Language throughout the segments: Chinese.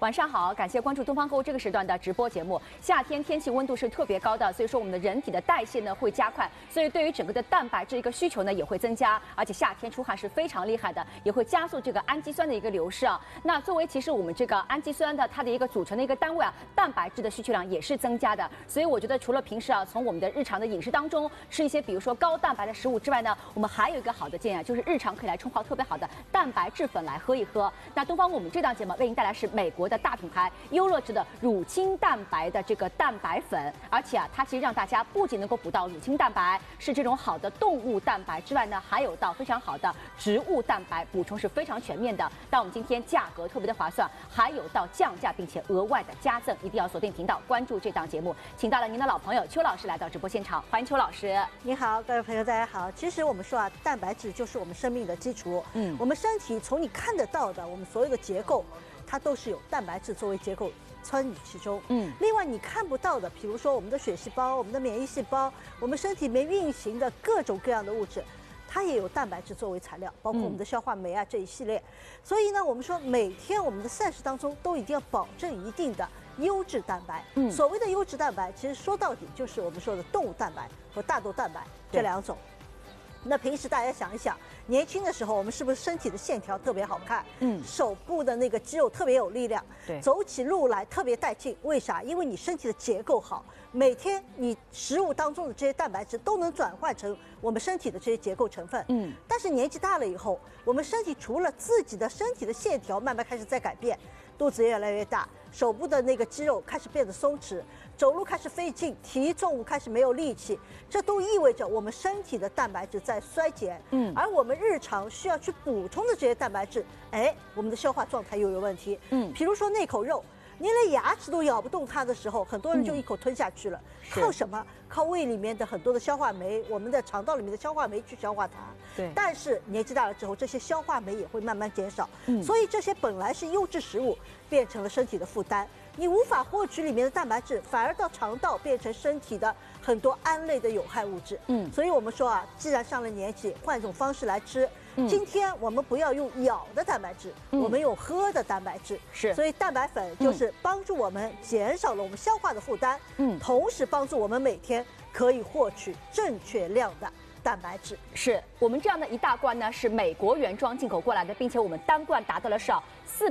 晚上好，感谢关注东方购物这个时段的直播节目。夏天天气温度是特别高的，所以说我们的人体的代谢呢会加快，所以对于整个的蛋白质一个需求呢也会增加，而且夏天出汗是非常厉害的，也会加速这个氨基酸的一个流失啊。那作为其实我们这个氨基酸的它的一个组成的一个单位啊，蛋白质的需求量也是增加的。所以我觉得除了平时啊从我们的日常的饮食当中吃一些比如说高蛋白的食物之外呢，我们还有一个好的建议啊，就是日常可以来冲泡特别好的蛋白质粉来喝一喝。那东方我们这档节目为您带来是美国的大品牌优乐智的乳清蛋白的这个蛋白粉，而且啊，它其实让大家不仅能够补到乳清蛋白，是这种好的动物蛋白之外呢，还有到非常好的植物蛋白，补充是非常全面的。但我们今天价格特别的划算，还有到降价并且额外的加赠，一定要锁定频道关注这档节目。请到了您的老朋友邱老师来到直播现场，欢迎邱老师。 你好，各位朋友，大家好。其实我们说啊，蛋白质就是我们生命的基础。我们身体从你看得到的，我们所有的结构，它都是有蛋白质作为结构参与其中。另外你看不到的，比如说我们的血细胞、我们的免疫细胞、我们身体里面运行的各种各样的物质，它也有蛋白质作为材料，包括我们的消化酶啊这一系列。所以呢，我们说每天我们的膳食当中都一定要保证一定的优质蛋白。所谓的优质蛋白，其实说到底就是我们说的动物蛋白和大豆蛋白这两种。那平时大家想一想，年轻的时候我们是不是身体的线条特别好看？手部的那个肌肉特别有力量，对，走起路来特别带劲。为啥？因为你身体的结构好，每天你食物当中的这些蛋白质都能转换成我们身体的这些结构成分。但是年纪大了以后，我们身体除了自己的身体的线条慢慢开始在改变，肚子越来越大，手部的那个肌肉开始变得松弛，走路开始费劲，提重物开始没有力气，这都意味着我们身体的蛋白质在衰减。而我们日常需要去补充的这些蛋白质，我们的消化状态又有问题。比如说那口肉，你连牙齿都咬不动它的时候，很多人就一口吞下去了。靠什么？靠胃里面的很多的消化酶，我们的肠道里面的消化酶去消化它。对。但是年纪大了之后，这些消化酶也会慢慢减少。所以这些本来是优质食物，变成了身体的负担。你无法获取里面的蛋白质，反而到肠道变成身体的很多胺类的有害物质。所以我们说啊，既然上了年纪，换一种方式来吃。今天我们不要用咬的蛋白质，我们用喝的蛋白质。是，所以蛋白粉就是帮助我们减少了我们消化的负担，同时帮助我们每天可以获取正确量的蛋白质。 是我们这样的一大罐呢，是美国原装进口过来的，并且我们单罐达到了是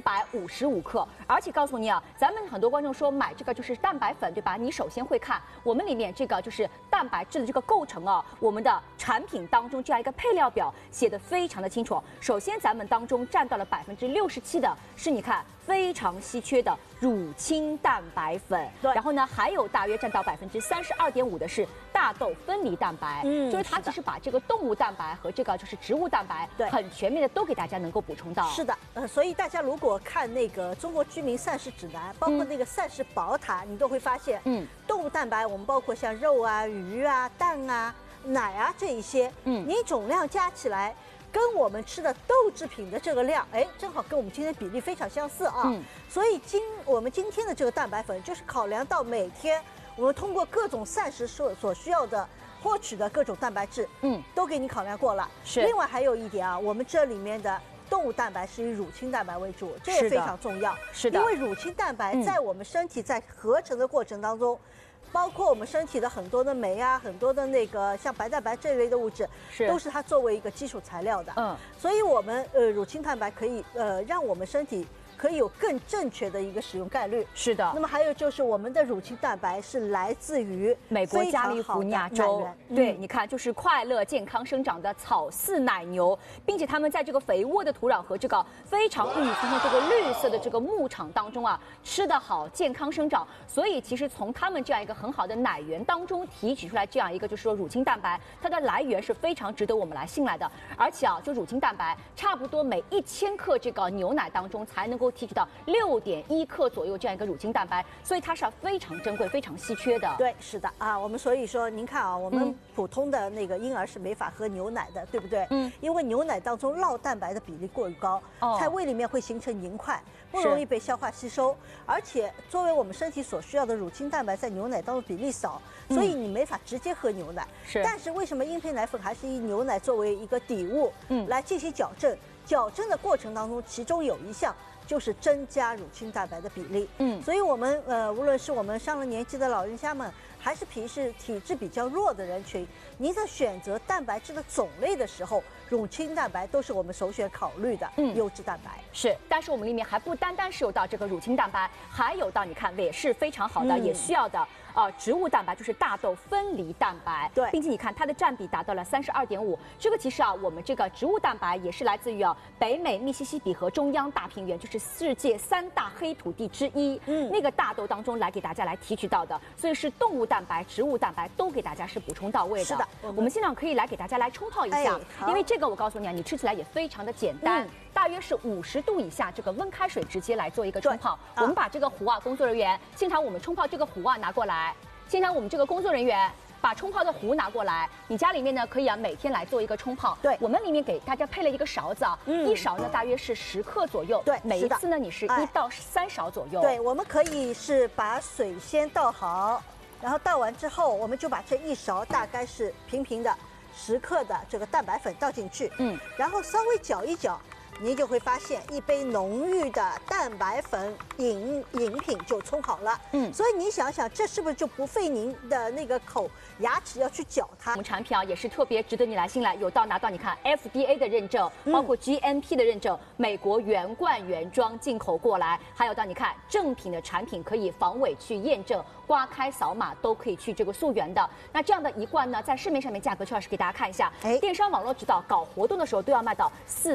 455克。而且告诉你啊，咱们很多观众说买这个就是蛋白粉，对吧？你首先会看我们里面这个就是蛋白质的这个构成啊，我们的产品当中这样一个配料表写的非常的清楚。首先咱们当中占到了67%的是你看非常稀缺的乳清蛋白粉，然后呢还有大约占到32.5%的是大豆分离蛋白，就是它其实把这个动物蛋白和这个就是植物蛋白很全面的都给大家能够补充到。 是的，所以大家如果看那个中国居民膳食指南，包括那个膳食宝塔，你都会发现，动物蛋白我们包括像肉啊、鱼啊、蛋啊、奶啊这一些，你总量加起来，跟我们吃的豆制品的这个量，正好跟我们今天比例非常相似啊。所以我们今天的这个蛋白粉，就是考量到每天我们通过各种膳食所需要的获取的各种蛋白质，都给你考量过了。是。另外还有一点啊，我们这里面的动物蛋白是以乳清蛋白为主，这也非常重要。是的。因为乳清蛋白在我们身体在合成的过程当中，包括我们身体的很多的酶啊，很多的那个像白蛋白这一类的物质，都是它作为一个基础材料的。所以我们乳清蛋白可以让我们身体可以有更正确的一个使用概率。是的。那么还有就是我们的乳清蛋白是来自于美国加利福尼亚州，对，你看就是快乐健康生长的草饲奶牛，并且他们在这个肥沃的土壤和这个非常郁郁葱葱这个绿色的这个牧场当中啊，吃得好，健康生长。所以其实从他们这样一个很好的奶源当中提取出来这样一个就是说乳清蛋白，它的来源是非常值得我们来信赖的。而且啊，就乳清蛋白差不多每1000克这个牛奶当中才能够提取到6.1克左右这样一个乳清蛋白，所以它是非常珍贵、非常稀缺的。 对，是的啊，我们所以说，您看啊，我们普通的那个婴儿是没法喝牛奶的，对不对？因为牛奶当中酪蛋白的比例过于高，在胃里面会形成凝块，不容易被消化吸收。而且作为我们身体所需要的乳清蛋白在牛奶当中比例少，所以你没法直接喝牛奶。是。但是为什么婴配奶粉还是以牛奶作为一个底物来进行矫正？矫正的过程当中，其中有一项就是增加乳清蛋白的比例。所以我们无论是我们上了年纪的老人家们，还是体质比较弱的人群，您在选择蛋白质的种类的时候，乳清蛋白都是我们首选考虑的优质蛋白。 是，但是我们里面还不单单是有到这个乳清蛋白，还有到你看也是非常好的，也需要的。植物蛋白就是大豆分离蛋白， 对， 并且你看它的占比达到了32.5%。这个其实我们这个植物蛋白也是来自于北美密西西比河中央大平原，就是世界3大黑土地之一。那个大豆当中来给大家来提取到的，所以是动物蛋白、植物蛋白都给大家是补充到位的。 是的， 我们现场可以来给大家来冲泡一下，因为这个我告诉你你吃起来也非常的简单。大约是50度以下，这个温开水直接来做一个冲泡。我们把这个壶工作人员，现场我们冲泡这个壶拿过来。现场我们这个工作人员把冲泡的壶拿过来，你家里面呢可以每天来做一个冲泡。 对， 我们里面给大家配了一个勺子1勺呢大约是10克左右。 对， 每一次呢你是1到3勺左右。 对，我们可以是把水先倒好，然后倒完之后，我们就把这1勺大概是平平的10克的这个蛋白粉倒进去，然后稍微搅一搅。您就会发现一杯浓郁的蛋白粉饮品就冲好了。所以你想想，这是不是就不费您的那个牙齿要去搅它？ 我们产品也是特别值得你来信赖，有到拿到你看 FDA 的认证，包括 GMP 的认证，美国原罐原装进口过来，还有到你看正品的产品可以防伪去验证，刮开扫码都可以去这个溯源的。那这样的一罐呢，在市面上面价格，邱老师给大家看一下，电商网络指导搞活动的时候都要卖到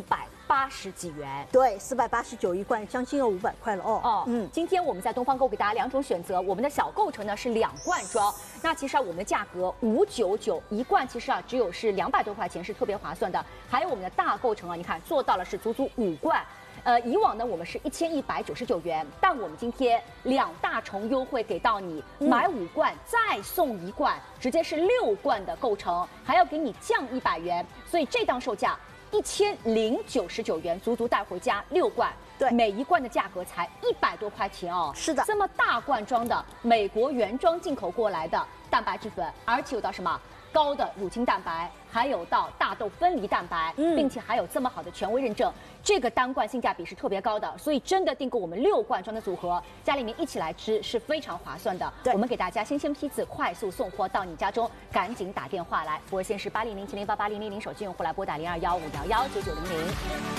480几元， 对，489一罐，将近要500块了哦。 今天我们在东方购给大家2种选择，我们的小购成呢是2罐装，那其实我们的价格599一罐，其实只有是200多块钱，是特别划算的。还有我们的大购成你看做到了是足足5罐。以往呢我们是1199元，但我们今天2大重优惠给到你，买5罐再送1罐，直接是6罐的购成，还要给你降100元，所以这档售价1099元，足足带回家6罐。 对， 每一罐的价格才100多块钱哦。 是的， 这么大罐装的美国原装进口过来的蛋白质粉，而且有到什么高的乳清蛋白，还有到大豆分离蛋白，并且还有这么好的权威认证，这个单罐性价比是特别高的，所以真的订购我们6罐装的组合，家里面一起来吃是非常划算的。我们给大家新鲜批次快速送货到你家中，赶紧打电话来，拨线是80070880000，手机用户来拨打0215119990。